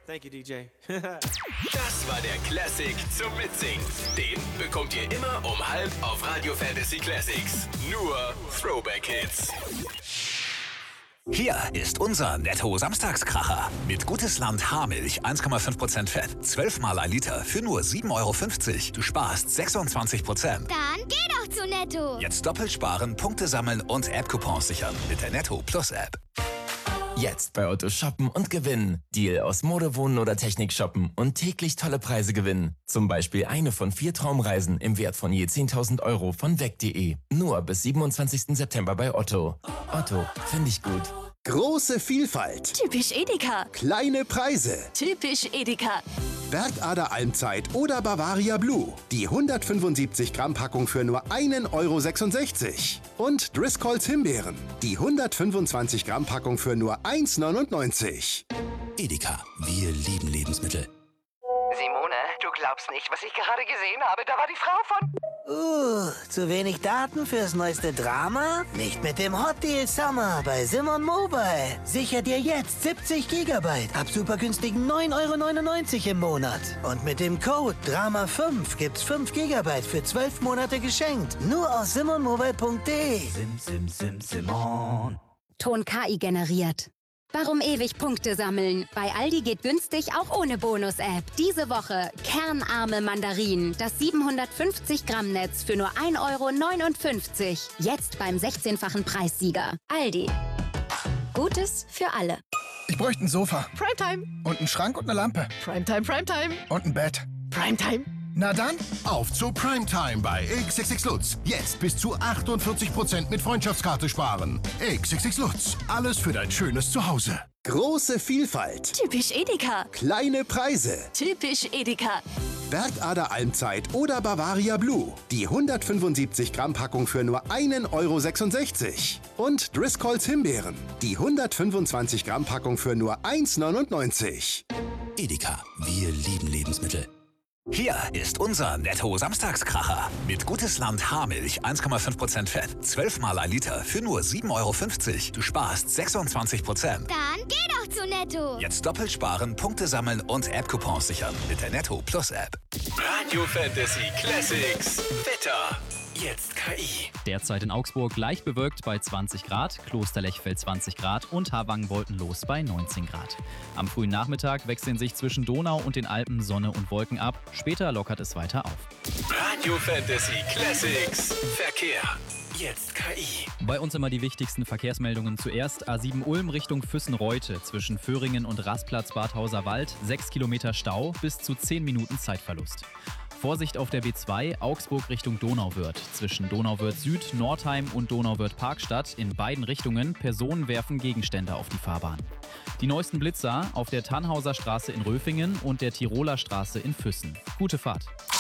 Thank you, DJ. Das war der Classic zum Mitsingen. Den bekommt ihr immer um 12 auf Radio Fantasy Classics. Nur Throwback Hits. Hier ist unser Netto-Samstagskracher. Mit Gutes Land Haarmilch 1,5% Fett, 12-mal ein Liter für nur 7,50 €. Du sparst 26%. Dann geh doch zu Netto. Jetzt doppelt sparen, Punkte sammeln und App-Coupons sichern mit der Netto Plus App. Jetzt bei Otto shoppen und gewinnen. Deal aus Mode, Wohnen oder Technik shoppen und täglich tolle Preise gewinnen. Zum Beispiel eine von 4 Traumreisen im Wert von je 10.000 € von weg.de. Nur bis 27. September bei Otto. Otto, finde ich gut. Große Vielfalt. Typisch Edeka. Kleine Preise. Typisch Edeka. Bergader Almzeit oder Bavaria Blue. Die 175 Gramm Packung für nur 1,66 €. Und Driscolls Himbeeren. Die 125 Gramm Packung für nur 1,99 €. Edeka, wir lieben Lebensmittel. Simone, du glaubst nicht, was ich gerade gesehen habe. Da war die Frau von... Zu wenig Daten fürs neueste Drama? Nicht mit dem Hot Deal Summer bei Simon Mobile. Sicher dir jetzt 70 GB ab super günstigen 9,99 € im Monat. Und mit dem Code DRAMA5 gibt's 5 GB für 12 Monate geschenkt. Nur aus simonmobile.de. Simon. Ton KI generiert. Warum ewig Punkte sammeln? Bei Aldi geht günstig auch ohne Bonus-App. Diese Woche kernarme Mandarinen, das 750 Gramm Netz für nur 1,59 €. Jetzt beim 16-fachen Preissieger. Aldi. Gutes für alle. Ich bräuchte ein Sofa. Primetime. Und einen Schrank und eine Lampe. Primetime, Primetime. Und ein Bett. Primetime. Na dann, auf zu Primetime bei XXX Lutz. Jetzt bis zu 48% mit Freundschaftskarte sparen. XXX Lutz. Alles für dein schönes Zuhause. Große Vielfalt. Typisch Edeka. Kleine Preise. Typisch Edeka. Bergader Almzeit oder Bavaria Blue. Die 175 Gramm Packung für nur 1,66 €. Und Driscolls Himbeeren. Die 125 Gramm Packung für nur 1,99 €. Edeka, wir lieben Lebensmittel. Hier ist unser Netto-Samstagskracher. Mit Gutes Land Haarmilch 1,5% Fett, 12-mal ein Liter für nur 7,50 €. Du sparst 26%. Dann geh doch zu Netto. Jetzt doppelt sparen, Punkte sammeln und App-Coupons sichern mit der Netto Plus App. Radio Fantasy Classics. Wetter. Jetzt KI. Derzeit in Augsburg leicht bewölkt bei 20 Grad, Klosterlechfeld 20 Grad und Harwangen-Woltenloos bei 19 Grad. Am frühen Nachmittag wechseln sich zwischen Donau und den Alpen Sonne und Wolken ab. Später lockert es weiter auf. Radio Fantasy Classics. Verkehr. Jetzt KI. Bei uns immer die wichtigsten Verkehrsmeldungen zuerst. A7 Ulm Richtung Füssen-Reute zwischen Föhringen und Rastplatz Badhauser Wald. 6 Kilometer Stau, bis zu 10 Minuten Zeitverlust. Vorsicht auf der B2 Augsburg Richtung Donauwörth. Zwischen Donauwörth Süd, Nordheim und Donauwörth Parkstadt in beiden Richtungen. Personen werfen Gegenstände auf die Fahrbahn. Die neuesten Blitzer auf der Tannhauser Straße in Röfingen und der Tiroler Straße in Füssen. Gute Fahrt.